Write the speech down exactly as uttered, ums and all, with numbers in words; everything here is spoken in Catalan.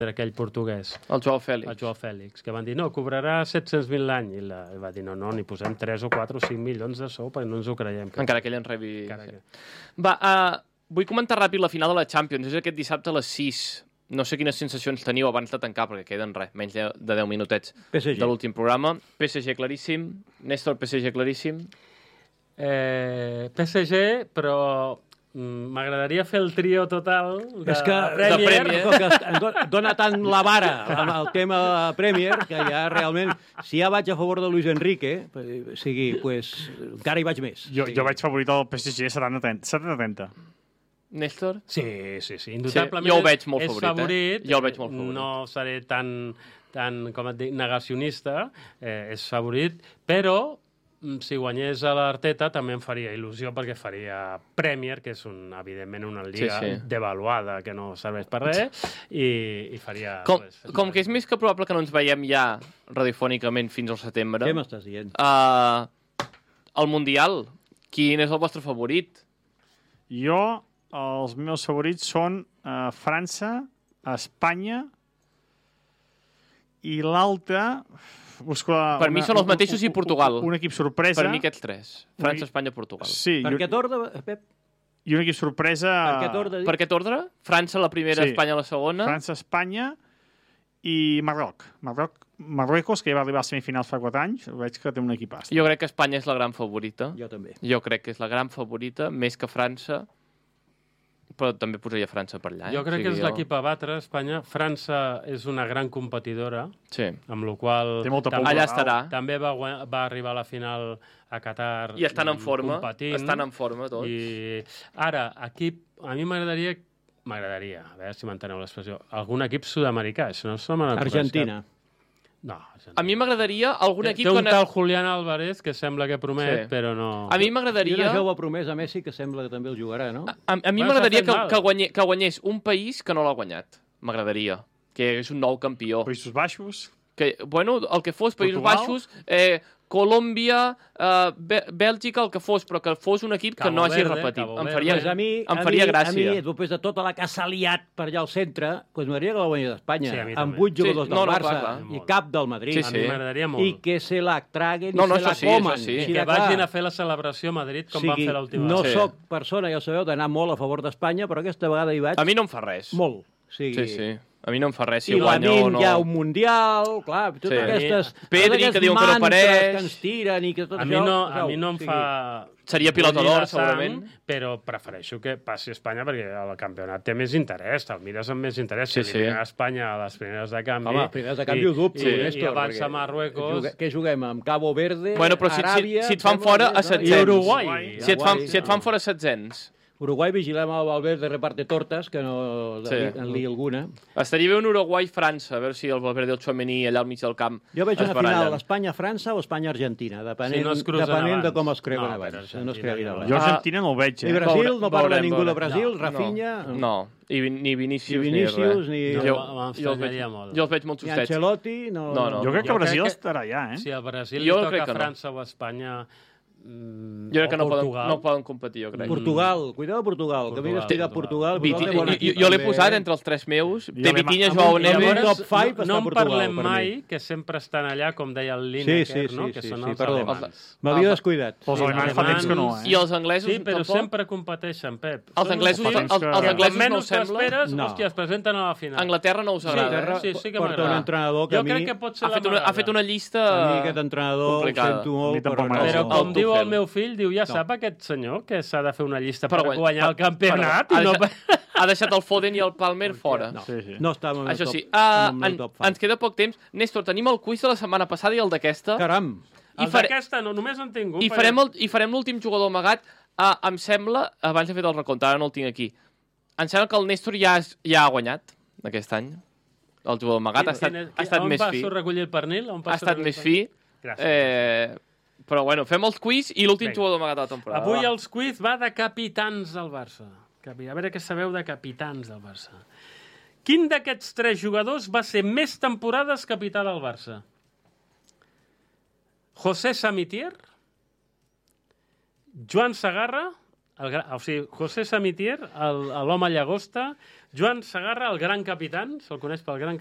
aquell portuguès. El Joao Fèlix. El Joao Fèlix, que van dir, no, cobrarà set-cents mil l'any. I, la, I va dir, no, no, n'hi posem tres o quatre o cinc milions de sou perquè no ens ho creiem. Que... Encara que ell en rebi... Que... Va, uh, vull comentar ràpid la final de la Champions. És aquest dissabte a les sis. No sé quines sensacions teniu abans de tancar, perquè queden res, menys de deu minutets P S G. de l'últim programa. P S G claríssim. Néstor, P S G claríssim. Eh, P S G, però... M'agradaria fer el trio total de, és que, Premier. de Premier. Que dona tant la vara amb el tema de la Premier que ja realment, si ja vaig a favor de Luis Enrique, o sigui, pues, encara hi vaig més. Jo, jo vaig favorit al P S G setanta trenta. Néstor? Sí, sí, sí. Indubtablement sí, jo ho veig molt és favorit. favorit. Eh? Jo el veig molt favorit. No seré tan, tan com et dic, negacionista. Eh, és favorit, però si guanyés a l'Arteta també em faria il·lusió perquè faria Premier, que és un, evidentment una lliga sí, sí. devaluada que no serveix per res, i, i faria... Com, pues, com que és més que probable que no ens veiem ja radiofònicament fins al setembre... Què m'estàs dient? Uh, el Mundial, quin és el vostre favorit? Jo, els meus favorits són uh, França, Espanya i l'altre... Busco per una, mi són els mateixos i Portugal. Un, un equip sorpresa. Per mi aquests tres. França, Espanya, Portugal. Sí. Per aquest ordre, Pep? I un equip sorpresa... Per aquest ordre? Per aquest ordre? França la primera, sí. Espanya la segona. França, Espanya i Marroc. Marroc. Marruecos, que ja va arribar a semifinals fa quatre anys, veig que té un equipàs. Jo crec que Espanya és la gran favorita. Jo també. Jo crec que és la gran favorita, més que França, però també posaria França per allà. Eh? Jo crec o sigui, que és jo... l'equip a batre, Espanya. França és una gran competidora, sí. amb la qual té molta també, allà estarà. També va, va arribar a la final a Qatar. I estan en forma, competint. estan en forma tots. I ara, equip, a mi m'agradaria, m'agradaria, a veure si m'enteneu l'expressió, algun equip sud-americà, això no se me n'acudeix. Argentina. No, Argentina. A mi m'agradaria algun té, equip... Té un que... tal Julián Álvarez que sembla que promet, sí. però no... A mi m'agradaria... I una jove promesa Messi que sembla que també el jugarà, no? A, a, a mi bueno, m'agradaria que, que, guanye, que guanyés un país que no l'ha guanyat. M'agradaria. Que és un nou campió. Països Baixos. Que, bueno, el que fos, Països Portugal. Baixos, eh, Colòmbia, eh, Bèlgica, el que fos, però que fos un equip que Cabo no hagi Verde, repetit. Cabo Em Verde. faria, Pues a mi, em a faria mi, gràcia. A mi, després de tota la que s'ha liat per allà al centre, pues m'agradaria que la guanyés d'Espanya, Sí, a mi amb també. vuit jugadors Sí, del no, no, Barça clar, clar. i cap del Madrid. Sí, A sí. mi m'agradaria molt. I que se la traguen No, i no, se la això sí, comen. això sí. I Així que de clar. vagin a fer la celebració a Madrid com O sigui, van fer l'última no vegada. Sí. sóc persona, ja ho sabeu, d'anar molt a favor d'Espanya, però aquesta vegada hi vaig A mi no em fa res. molt. O sigui, Sí, sí. A mi no em fa res si I guanya o venim no. ja un Mundial, clar, totes Sí. aquestes... Pedri, totes aquestes que diuen que no mantres apareix. que ens tiren i que tot A mi això... no, a sabeu, mi no em o sigui, fa... Seria pilota bullir d'or, la sang, segurament. Però prefereixo que passi a Espanya perquè el campionat té més interès, te'l mires amb més interès. Sí, si sí. elimina Espanya a les primeres de canvi... Home, els primers de canvi ho dubto, i, i, Néstor, i avança perquè a Marruecos... jugue- Què juguem? Amb Cabo Verde, Bueno, però si- si- Aràbia... si et fan sembla fora, que- a no? setzents. I Uruguai. Si et fan, Uruguai, si et fan no. fora setzents. Uruguai vigilem a Valverde reparte tortes, que no Sí. en li alguna. Estaria bé un Uruguai-França, a veure si el Valverde i el Tchouaméni allà al mig del camp Jo veig es una final barallen. Espanya-França o Espanya-Argentina, depenent, Si no es cruzen depenent de abans. com es creuen No, abans. però No es creguin Argentina abans. Jo Ah. Argentina no ho veig, I eh? Brasil, Veure- no parla veurem, ningú de veurem. Brasil, No, Rafinha... No, no. I, ni Vinícius, Ni ni Vinícius, res. ni- Jo Jo, m'estranyaria jo, els veig, molt. jo els veig molt Ni justets. Ancelotti... No, No, no. Jo crec que Jo crec Brasil que- estarà allà, eh? Si al Brasil Jo li crec toca que no. França o Espanya... Mm, Jo crec o que no poden, Portugal, no poden competir, jo crec. Portugal, cuidado Portugal, que Portugal, mira, estic a Portugal. Portugal. Viti, Portugal té bon jo, equip, jo l'he també, posat eh? entre els tres meus. Jo Té l'he- Vitinha, amb Joao un- Neves... Llavors, top five no, està no en Portugal, parlem per mi. mai, que sempre estan allà, com deia el Sí, Lineker, sí, no? sí, que sí, són sí, els perdó. alemans. M'havia Els- descuidat. Els Sí, alemanys fa temps que no, eh? I els anglesos Sí, però tampoc? sempre competeixen, Pep. Els Són anglesos, uns els, tios els, que- els que anglesos no us menys sembla? t'esperes, No. hòstia, es presenten a la final. Anglaterra no us agrada. Sí, sí que Porta un m'agrada. entrenador que Jo a mi... crec que pot ser Ha fet, una, ha fet una llista... A mi aquest entrenador complicada. ho sento A mi molt, tampoc però no... m'agrada. Però com El diu Tuchel. el meu fill, diu, ja sap aquest senyor que s'ha de fer una llista Per per, guany- guanyar el per- campionat per- i no... ha deixat- Ha deixat el Foden i el Palmer fora. No, Sí, sí. no està en el meu Això top, sí, en uh, el meu en, top five. ens queda poc temps. Néstor, tenim el quiz de la setmana passada i el d'aquesta. Caram! I, El fare- d'aquesta no, només en tinc un. i però- farem el- i farem l'últim jugador amagat. Uh, em sembla, abans he fet el recompte, ara no el tinc aquí, em sembla que el Néstor ja, has, ja ha guanyat aquest any. El jugador amagat ha estat, Quin és- ha estat on més passo fi. a recollir el pernil? On Ha passo a estat recollir més el fi. Gràcies. Eh, però bueno, fem els quiz i l'últim Vinga. jugador amagat de la temporada. Avui va. els quiz va de capitans del Barça. Capi- A veure què sabeu de capitans del Barça. Quin d'aquests tres jugadors va ser més temporades capità del Barça? José Samitier, Joan Segarra, el, gra- o sigui, José Samitier, el- l'home llagosta, Joan Segarra, el gran capitán, se'l coneix pel gran